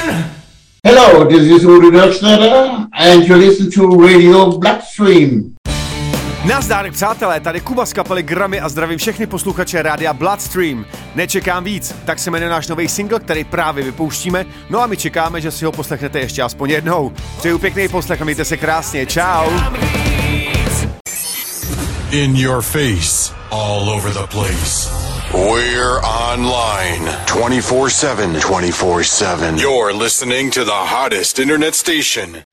Hello, this is Uri Nelschneider and you listen to Radio Bloodstream. Nazdar, přátelé, tady Kuba z kapely Grammy a zdravím všechny posluchače rádia Bloodstream. Nečekám víc, tak se jmenuje náš nový single, který právě vypouštíme, no a my čekáme, že si ho poslechnete ještě aspoň jednou. Přeju pěkný poslech a mějte se krásně, čau. In your face, all over the place. We're online 24/7. 24/7. You're listening to the hottest internet station.